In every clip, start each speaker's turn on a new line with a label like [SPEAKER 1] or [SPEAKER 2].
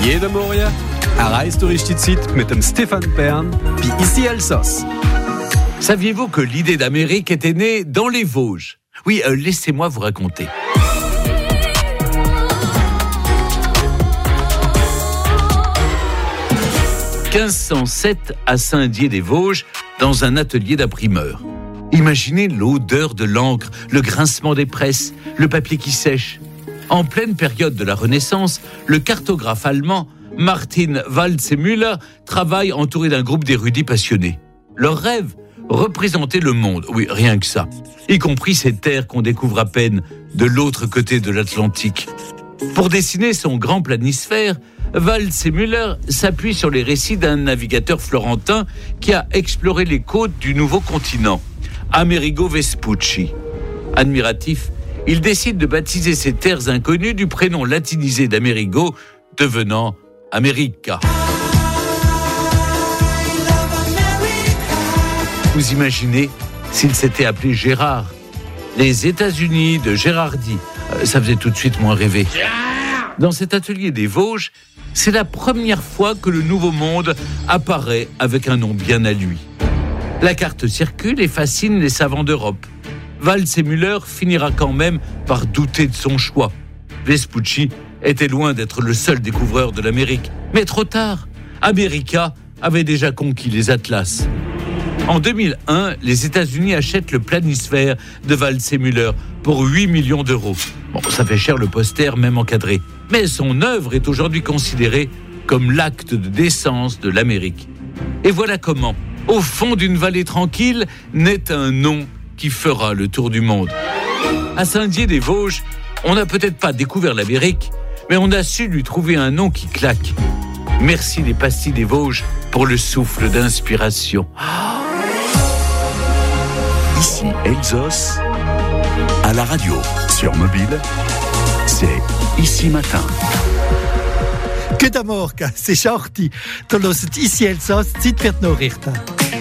[SPEAKER 1] Jede Morgen erreist du richtig Zeit mit dem Stefan Bern wie ici Elsass.
[SPEAKER 2] Saviez-vous que l'idée d'Amérique était née dans les Vosges ? Oui, laissez-moi vous raconter. « 1507 à Saint-Dié-des-Vosges, dans un atelier d'imprimeur. Imaginez l'odeur de l'encre, le grincement des presses, le papier qui sèche. En pleine période de la Renaissance, le cartographe allemand Martin Waldseemüller travaille entouré d'un groupe d'érudits passionnés. Leur rêve ? Représenter le monde, oui, rien que ça, y compris ces terres qu'on découvre à peine de l'autre côté de l'Atlantique. Pour dessiner son grand planisphère, Waldseemüller s'appuie sur les récits d'un navigateur florentin qui a exploré les côtes du nouveau continent, Amerigo Vespucci. Admiratif, il décide de baptiser ces terres inconnues du prénom latinisé d'Amerigo, devenant America. Vous imaginez s'il s'était appelé Gérard ? Les États-Unis de Gérardi, ça faisait tout de suite moins rêver. Dans cet atelier des Vosges, c'est la première fois que le Nouveau Monde apparaît avec un nom bien à lui. La carte circule et fascine les savants d'Europe. Waldseemüller finira quand même par douter de son choix. Vespucci était loin d'être le seul découvreur de l'Amérique. Mais trop tard, America avait déjà conquis les Atlas. En 2001, les États-Unis achètent le planisphère de Waldseemüller pour 8 millions d'euros. Bon, ça fait cher le poster, même encadré. Mais son œuvre est aujourd'hui considérée comme l'acte de décence de l'Amérique. Et voilà comment, au fond d'une vallée tranquille, naît un nom qui fera le tour du monde. À Saint-Dié-des-Vosges, on n'a peut-être pas découvert l'Amérique, mais on a su lui trouver un nom qui claque. Merci les pastilles des Vosges pour le souffle d'inspiration.
[SPEAKER 3] Ici Elsass, à la radio, sur mobile, c'est Ici Matin.
[SPEAKER 4] Guten Morgen, c'est Schachti. Du hörst Ici Elsass, Zeit für die Nachrichten.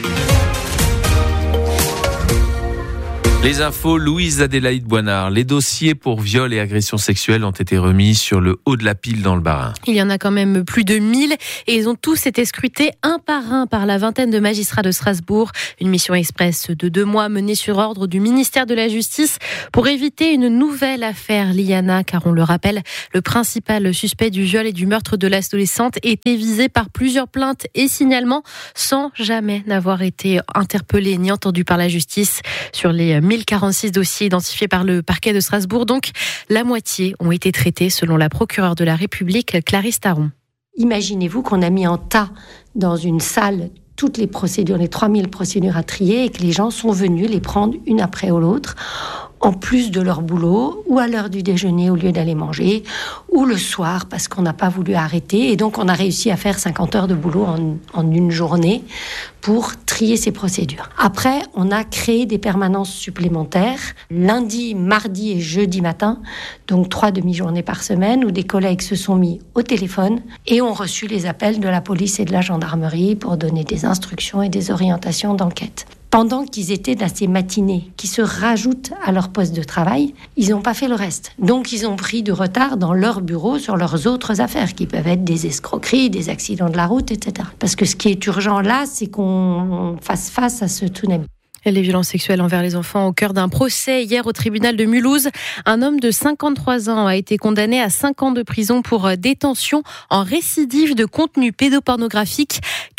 [SPEAKER 5] Les infos, Louise Adélaïde Boinard. Les dossiers pour viol et agression sexuelle ont été remis sur le haut de la pile dans le Bas-Rhin.
[SPEAKER 6] Il y en a quand même plus de 1000 et ils ont tous été scrutés un par un par la vingtaine de magistrats de Strasbourg. Une mission express de 2 mois menée sur ordre du ministère de la Justice pour éviter une nouvelle affaire Liana, car on le rappelle, le principal suspect du viol et du meurtre de l'adolescente était visé par plusieurs plaintes et signalements sans jamais n'avoir été interpellé ni entendu par la justice. Sur les 1046 dossiers identifiés par le parquet de Strasbourg, donc la moitié ont été traités selon la procureure de la République, Clarisse Taron.
[SPEAKER 7] Imaginez-vous qu'on a mis en tas dans une salle toutes les procédures, les 3000 procédures à trier et que les gens sont venus les prendre une après l'autre en plus de leur boulot, ou à l'heure du déjeuner au lieu d'aller manger, ou le soir parce qu'on n'a pas voulu arrêter. Et donc on a réussi à faire 50 heures de boulot en une journée pour trier ces procédures. Après, on a créé des permanences supplémentaires, lundi, mardi et jeudi matin, donc 3 demi-journées par semaine, où des collègues se sont mis au téléphone et ont reçu les appels de la police et de la gendarmerie pour donner des instructions et des orientations d'enquête. Pendant qu'ils étaient dans ces matinées qui se rajoutent à leur poste de travail, ils n'ont pas fait le reste. Donc ils ont pris du retard dans leur bureau sur leurs autres affaires, qui peuvent être des escroqueries, des accidents de la route, etc. Parce que ce qui est urgent là, c'est qu'on fasse face à ce tsunami.
[SPEAKER 6] Les violences sexuelles envers les enfants au cœur d'un procès hier au tribunal de Mulhouse. Un homme de 53 ans a été condamné à 5 ans de prison pour détention en récidive de contenu pédopornographique.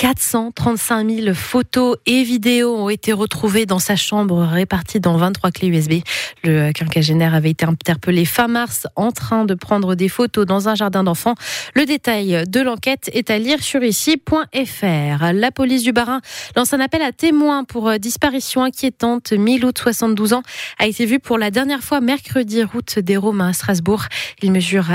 [SPEAKER 6] 435 000 photos et vidéos ont été retrouvées dans sa chambre, réparties dans 23 clés USB. Le quinquagénaire avait été interpellé fin mars en train de prendre des photos dans un jardin d'enfants. Le détail de l'enquête est à lire sur ici.fr. La police du Bas-Rhin lance un appel à témoins pour disparition inquiétante. Miloud, 72 ans, a été vu pour la dernière fois mercredi route des Romains à Strasbourg. Il mesure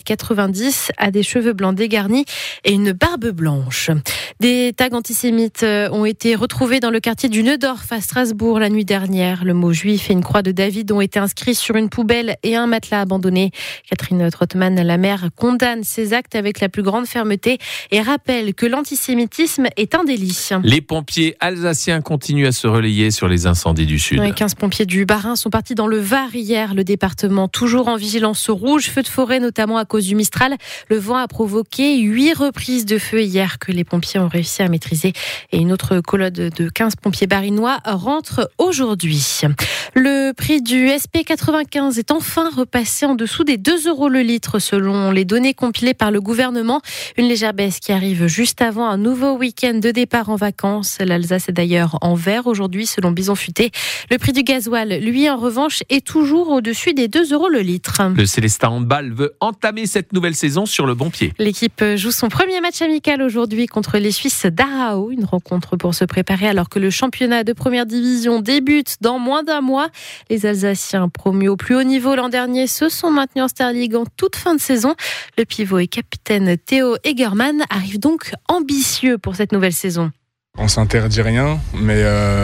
[SPEAKER 6] 1m90, a des cheveux blancs dégarnis et une barbe blanche. Des tags antisémites ont été retrouvés dans le quartier du Neudorf à Strasbourg la nuit dernière. Le mot juif et une croix de David ont été inscrits sur une poubelle et un matelas abandonné. Catherine Trottmann, la maire, condamne ces actes avec la plus grande fermeté et rappelle que l'antisémitisme est un délit.
[SPEAKER 5] Les pompiers alsaciens continuent à se relayer déployés sur les incendies du Sud.
[SPEAKER 6] 15 pompiers du Bas-Rhin sont partis dans le Var hier. Le département toujours en vigilance rouge, feu de forêt notamment à cause du Mistral. Le vent a provoqué 8 reprises de feu hier que les pompiers ont réussi à maîtriser. Et une autre colonne de 15 pompiers barinois rentre aujourd'hui. Le prix du SP95 est enfin repassé en dessous des 2 € le litre selon les données compilées par le gouvernement. Une légère baisse qui arrive juste avant un nouveau week-end de départ en vacances. L'Alsace est d'ailleurs en vert aujourd'hui selon Bison Futé. Le prix du gasoil, lui, en revanche, est toujours au-dessus des 2 € le litre.
[SPEAKER 5] Le Célestat handball veut entamer cette nouvelle saison sur le bon pied.
[SPEAKER 6] L'équipe joue son premier match amical aujourd'hui contre les Suisses d'Arao. Une rencontre pour se préparer alors que le championnat de première division débute dans moins d'un mois. Les Alsaciens promus au plus haut niveau l'an dernier se sont maintenus en Star League en toute fin de saison. Le pivot et capitaine Théo Egerman arrive donc ambitieux pour cette nouvelle saison.
[SPEAKER 8] On s'interdit rien, mais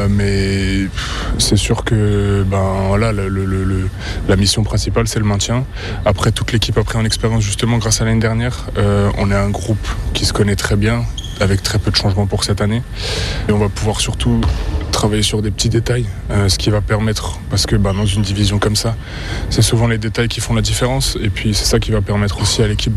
[SPEAKER 8] c'est sûr que la mission principale c'est le maintien. Après, toute l'équipe a pris en expérience justement grâce à l'année dernière. On est un groupe qui se connaît très bien, avec très peu de changements pour cette année. Et on va pouvoir surtout travailler sur des petits détails, ce qui va permettre, parce que dans une division comme ça, c'est souvent les détails qui font la différence, et puis c'est ça qui va permettre aussi à l'équipe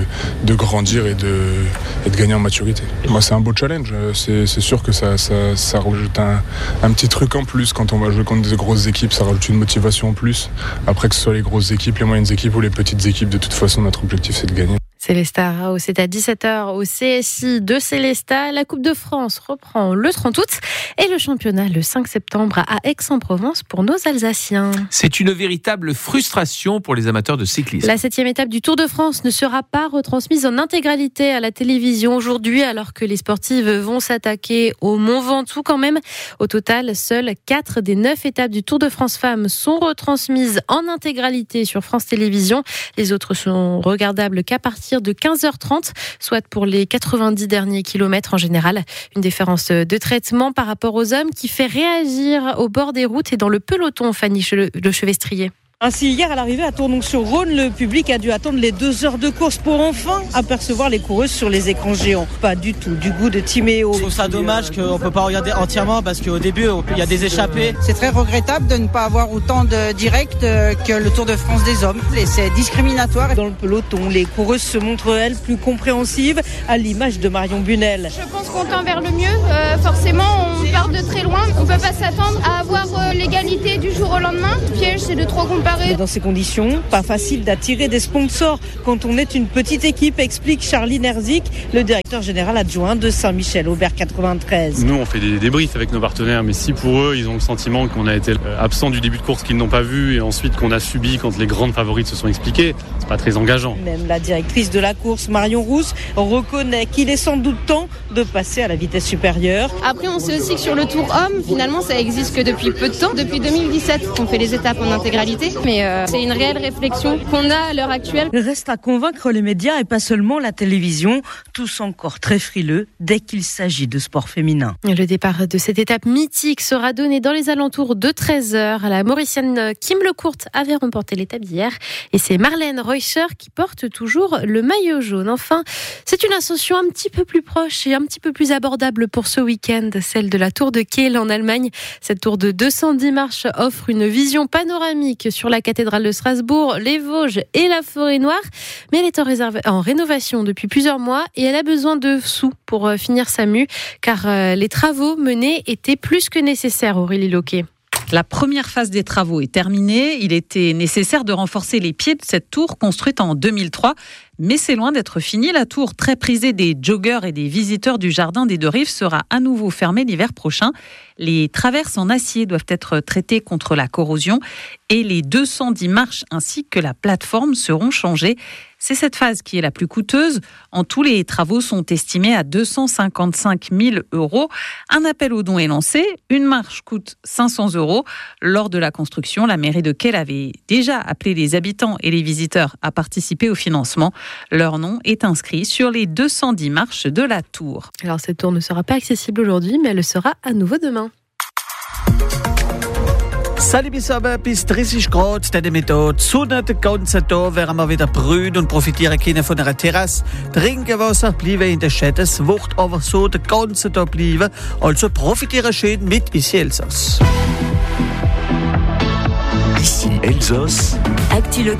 [SPEAKER 8] de grandir et de gagner en maturité. Moi, c'est un beau challenge, c'est sûr que ça rajoute un petit truc en plus. Quand on va jouer contre des grosses équipes, ça rajoute une motivation en plus. Après, que ce soit les grosses équipes, les moyennes équipes ou les petites équipes, de toute façon, notre objectif c'est de gagner.
[SPEAKER 6] Célestat Arao, c'est à 17h au CSI de Célestat. La Coupe de France reprend le 30 août et le championnat le 5 septembre à Aix-en-Provence pour nos Alsaciens.
[SPEAKER 5] C'est une véritable frustration pour les amateurs de cyclisme.
[SPEAKER 6] La 7e étape du Tour de France ne sera pas retransmise en intégralité à la télévision aujourd'hui, alors que les sportives vont s'attaquer au Mont Ventoux quand même. Au total, seules 4 des 9 étapes du Tour de France Femmes sont retransmises en intégralité sur France Télévisions. Les autres sont regardables qu'à partir de 15h30, soit pour les 90 derniers kilomètres en général. Une différence de traitement par rapport aux hommes qui fait réagir au bord des routes et dans le peloton, Fanny Le Chevestrier.
[SPEAKER 9] Ainsi, hier à l'arrivée à Tournon-sur-Rhône, le public a dû attendre les 2 heures de course pour enfin apercevoir les coureuses sur les écrans géants. Pas du tout du goût de Timéo.
[SPEAKER 10] Je trouve ça dommage qu'on ne peut pas regarder entièrement parce qu'au début, il y a des échappées.
[SPEAKER 11] C'est très regrettable de ne pas avoir autant de directs que le Tour de France des hommes. Et c'est discriminatoire.
[SPEAKER 9] Dans le peloton, les coureuses se montrent, elles, plus compréhensives, à l'image de Marion Bunel.
[SPEAKER 12] Je pense qu'on tend vers le mieux. Forcément, on part de très loin. On ne peut pas s'attendre à avoir l'égalité du jour au lendemain. Le piège, c'est de trop comparer.
[SPEAKER 9] Mais dans ces conditions, pas facile d'attirer des sponsors quand on est une petite équipe, explique Charline Herzik, le directeur général adjoint de Saint-Michel Aubert 93.
[SPEAKER 13] Nous, on fait des débriefs avec nos partenaires, mais si pour eux, ils ont le sentiment qu'on a été absent du début de course, qu'ils n'ont pas vu, et ensuite qu'on a subi quand les grandes favorites se sont expliquées, c'est pas très engageant.
[SPEAKER 9] Même la directrice de la course, Marion Rousse, reconnaît qu'il est sans doute temps de passer à la vitesse supérieure.
[SPEAKER 12] Après, on sait aussi que sur le Tour Homme, finalement, ça existe que depuis peu de temps. Depuis 2017, on fait les étapes en intégralité. Mais c'est une réelle réflexion qu'on a à l'heure actuelle.
[SPEAKER 9] Reste à convaincre les médias et pas seulement la télévision, tous encore très frileux dès qu'il s'agit de sport féminin.
[SPEAKER 6] Le départ de cette étape mythique sera donné dans les alentours de 13h. La Mauricienne Kim Lecourt avait remporté l'étape d'hier et c'est Marlène Reuscher qui porte toujours le maillot jaune. Enfin, c'est une ascension un petit peu plus proche et un petit peu plus abordable pour ce week-end, celle de la Tour de Kehl en Allemagne. Cette tour de 210 marches offre une vision panoramique sur la cathédrale de Strasbourg, les Vosges et la Forêt Noire. Mais elle est en rénovation depuis plusieurs mois et elle a besoin de sous pour finir sa mue, car les travaux menés étaient plus que nécessaires, Aurélie Loquet.
[SPEAKER 14] La première phase des travaux est terminée. Il était nécessaire de renforcer les pieds de cette tour construite en 2003. Mais c'est loin d'être fini. La tour, très prisée des joggeurs et des visiteurs du jardin des Deux Rives, sera à nouveau fermée l'hiver prochain. Les traverses en acier doivent être traitées contre la corrosion et les 210 marches ainsi que la plateforme seront changées. C'est cette phase qui est la plus coûteuse. En tout, les travaux sont estimés à 255 000 €. Un appel aux dons est lancé. Une marche coûte 500 €. Lors de la construction, la mairie de Kehl avait déjà appelé les habitants et les visiteurs à participer au financement. Leur nom est inscrit sur les 210 marches de la tour.
[SPEAKER 6] Alors cette tour ne sera pas accessible aujourd'hui, mais elle le sera à nouveau demain.
[SPEAKER 15] Salut bis 30 Grad, der Methode. Sonne den ganzen Tag, werden wir wieder brühen und profitieren können von einer Terrasse. Trinken Wasser, bleiben in der Schäden. Es wird aber so den ganzen Tag bleiben. Also profitieren schön mit Ici Elsass.
[SPEAKER 3] Ici Elsass.
[SPEAKER 16] Actu local.